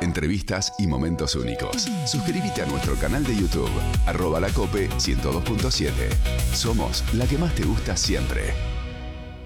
entrevistas y momentos únicos. Suscríbete a nuestro canal de YouTube, @lacope 102.7. Somos la que más te gusta siempre.